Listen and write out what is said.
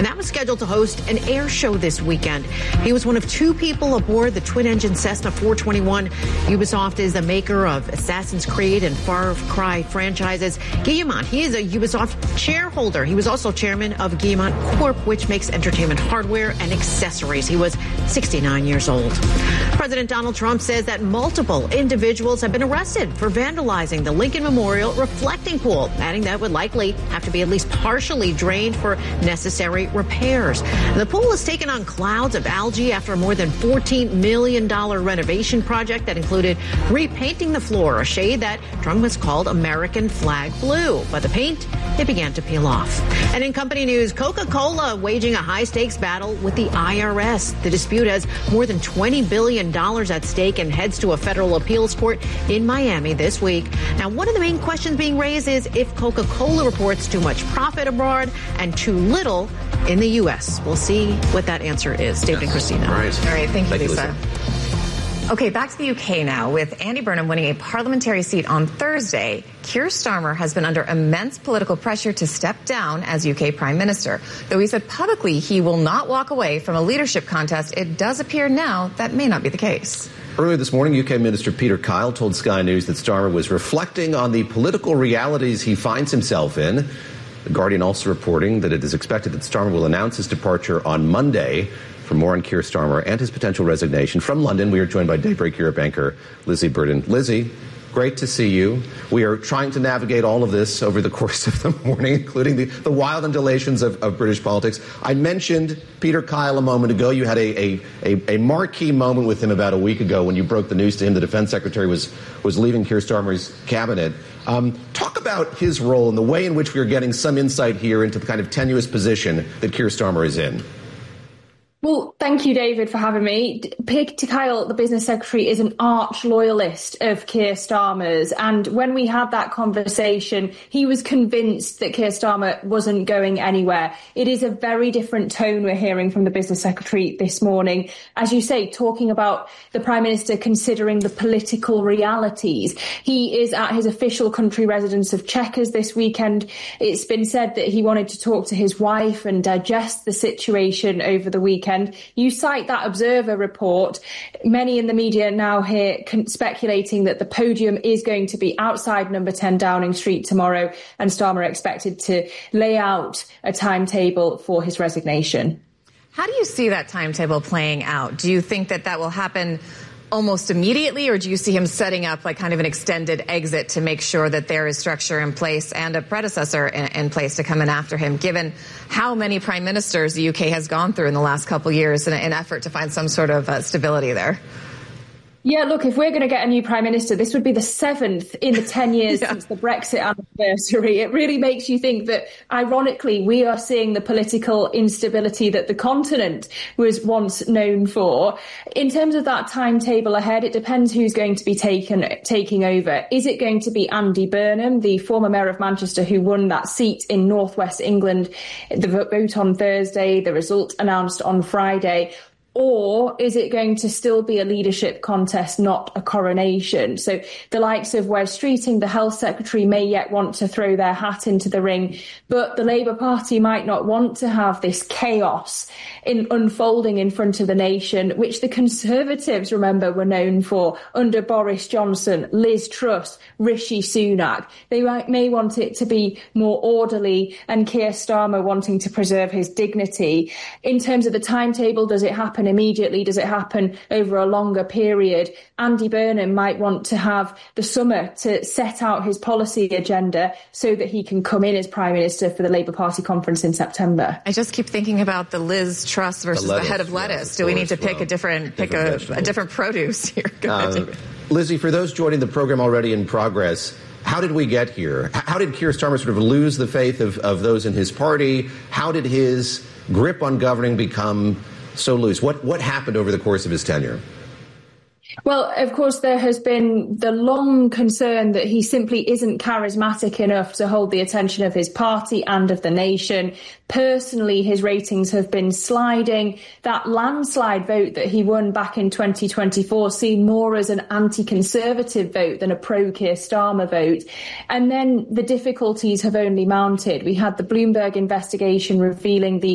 and that was scheduled to host an air show this weekend. He was one of two people aboard the twin-engine Cessna 421. Ubisoft is the maker of Assassin's Creed and Far Cry franchises. Guillemot, he is a Ubisoft shareholder. He was also chairman of Guillemot Corp, which makes entertainment hardware and accessories. He was 69 years old. President Donald Trump says that multiple individuals have been arrested for vandalizing the Lincoln Memorial reflecting pool, adding that would likely have to be at least partially drained for necessary repairs. The pool has taken on clouds of algae after a more than $14 million renovation project that included repainting the floor, a shade that Trump has called American flag blue. But the paint, it began to peel off. And in company news, Coca-Cola waging a high-stakes battle with the IRS. The dispute has more than $20 billion at stake and heads to a federal appeals court in Miami this week. Now, one of the main questions being raised is if Coca-Cola reports too much profit abroad and too little in the U.S. We'll see what that answer is. David and Christina. All right. Thank you, Lisa. Okay, back to the UK now. With Andy Burnham winning a parliamentary seat on Thursday, Keir Starmer has been under immense political pressure to step down as UK Prime Minister. Though he said publicly he will not walk away from a leadership contest, it does appear now that may not be the case. Earlier this morning, UK Minister Peter Kyle told Sky News that Starmer was reflecting on the political realities he finds himself in. The Guardian also reporting that it is expected that Starmer will announce his departure on Monday. For more on Keir Starmer and his potential resignation, from London, we are joined by Daybreak Europe anchor Lizzie Burden. Lizzie, great to see you. We are trying to navigate all of this over the course of the morning, including the wild undulations of British politics. I mentioned Peter Kyle a moment ago. You had a marquee moment with him about a week ago when you broke the news to him the Defense Secretary was leaving Keir Starmer's cabinet. Talk about his role and the way in which we are getting some insight here into the kind of tenuous position that Keir Starmer is in. Well, thank you, David, for having me. Peter Kyle, the business secretary, is an arch loyalist of Keir Starmer's. And when we had that conversation, he was convinced that Keir Starmer wasn't going anywhere. It is a very different tone we're hearing from the business secretary this morning. As you say, talking about the Prime Minister considering the political realities. He is at his official country residence of Chequers this weekend. It's been said that he wanted to talk to his wife and digest the situation over the weekend. You cite that Observer report. Many in the media now here speculating that the podium is going to be outside number 10 Downing Street tomorrow, and Starmer expected to lay out a timetable for his resignation. How do you see that timetable playing out? Do you think that will happen almost immediately, or do you see him setting up like kind of an extended exit to make sure that there is structure in place and a predecessor in place to come in after him, given how many prime ministers the UK has gone through in the last couple of years in an effort to find some sort of stability there? Yeah, look, if we're going to get a new prime minister, this would be the 7th in the 10 years since the Brexit anniversary. It really makes you think that, ironically, we are seeing the political instability that the continent was once known for. In terms of that timetable ahead, it depends who's going to be taking over. Is it going to be Andy Burnham, the former mayor of Manchester who won that seat in northwest England, the vote on Thursday, the result announced on Friday? Or is it going to still be a leadership contest, not a coronation? So the likes of Wes Streeting, the health secretary, may yet want to throw their hat into the ring, but the Labour Party might not want to have this chaos unfolding in front of the nation, which the Conservatives, remember, were known for under Boris Johnson, Liz Truss, Rishi Sunak. They may want it to be more orderly, and Keir Starmer wanting to preserve his dignity. In terms of the timetable, does it happen immediately? Does it happen over a longer period? Andy Burnham might want to have the summer to set out his policy agenda so that he can come in as Prime Minister for the Labour Party conference in September. I just keep thinking about the Liz Truss versus the head of lettuce. Do we need to pick a different produce here? Lizzie, for those joining the program already in progress, how did we get here? How did Keir Starmer sort of lose the faith of those in his party? How did his grip on governing become so loose? What happened over the course of his tenure? Well, of course, there has been the long concern that he simply isn't charismatic enough to hold the attention of his party and of the nation. Personally, his ratings have been sliding. That landslide vote that he won back in 2024 seemed more as an anti-Conservative vote than a pro-Keir Starmer vote. And then the difficulties have only mounted. We had the Bloomberg investigation revealing the